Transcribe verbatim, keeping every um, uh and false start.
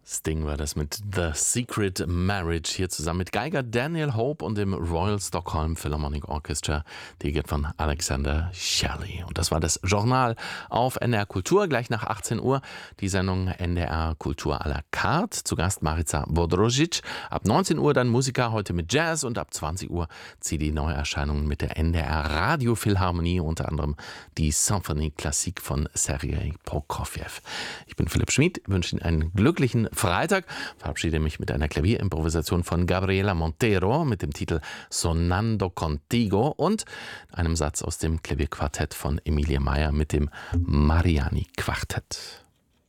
Sting war das mit The Secret Marriage hier zusammen mit Geiger Daniel Hope und dem Royal Stockholm Philharmonic Orchestra, dirigiert von Alexander Shelley. Und das war das Journal auf N D R Kultur, gleich nach achtzehn Uhr die Sendung N D R Kultur à la carte. Zu Gast Marica Bodrožić. Ab neunzehn Uhr dann Musiker, heute mit Jazz, und ab zwanzig Uhr C D-Neuerscheinungen mit der N D R Radiophilharmonie, unter anderem die Symphonie Classique von Sergei Prokofjew. Ich bin Philipp Schmid, wünsche Ihnen einen glücklichen Freitag, verabschiede mich mit einer Klavierimprovisation von Gabriela Montero mit dem Titel Sonando Contigo und einem Satz aus dem Klavierquartett von Emilie Meyer mit dem Mariani Quartett.